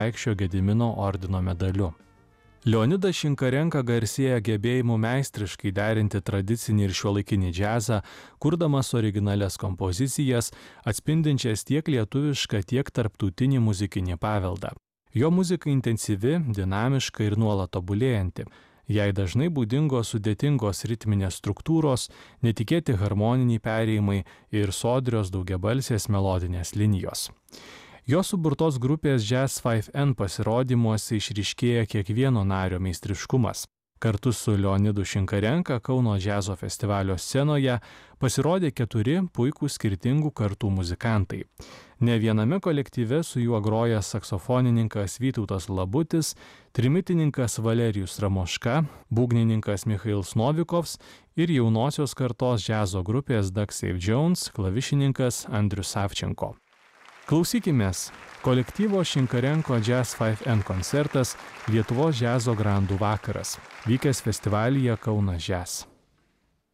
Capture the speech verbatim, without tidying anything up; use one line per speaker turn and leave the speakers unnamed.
Kunigaikščio Gedimino ordino medaliu. Leonidas Šinkarenka garsėja gebėjimu meistriškai derinti tradicinį ir šiuolaikinį džiazą, kurdamas originalias kompozicijas, atspindinčias tiek lietuvišką, tiek tarptautinį muzikinį paveldą. Jo muzika intensyvi, dinamiška ir nuolat tobulėjanti. Jai dažnai būdingos sudėtingos ritminės struktūros, netikėti harmoniniai perėjimai ir sodrios daugiabalsės melodinės linijos. Jo suburtos grupės Jazz five N pasirodymuose išryškėja kiekvieno nario meistriškumas. Kartu su Leonidu Šinkarenka Kauno džiazo festivalio scenoje pasirodė keturi puikūs skirtingų kartų muzikantai. Ne viename kolektyve su juo groja saksofonininkas Vytautas Labutis, trimitininkas Valerijus Ramoška, būgnininkas Michails Novikovs ir jaunosios kartos džiazo grupės Doug Save Jones klavišininkas Andrius Savčenko. Klausykimės kolektyvo Šinkarenko Jazz five N koncertas Lietuvos džiazo grandų vakaras, vykęs festivalyje Kaunas Jazz.